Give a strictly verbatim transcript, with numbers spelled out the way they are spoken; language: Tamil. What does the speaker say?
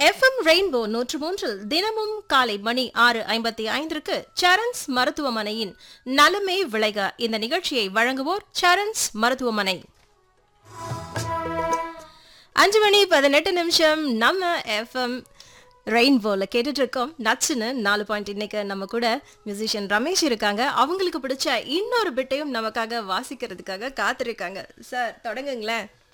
எஃப்எம் ரெயின்போ நூற்று மூன்றில் தினமும் காலை மணி ஆறு ஐம்பத்தி ஐந்திற்கு சரண்ஸ் மருத்துவமனையின் நலமே விளைக. இந்த நிகழ்ச்சியை வழங்குவோர் சரண்ஸ் மருத்துவமனை. அஞ்சு மணி பதினெட்டு நிமிஷம் நம்ம எஃப்எம் ரெயின்போல கேட்டுட்டு இருக்கோம். நச்சுன்னு நாலு பாயிண்ட். இன்னைக்கு நம்ம கூட மியூசிஷியன் ரமேஷ் இருக்காங்க. அவங்களுக்கு பிடிச்ச இன்னொரு பிட்டையும் நமக்காக வாசிக்கிறதுக்காக காத்திருக்காங்க. சார் தொடங்குங்களேன்.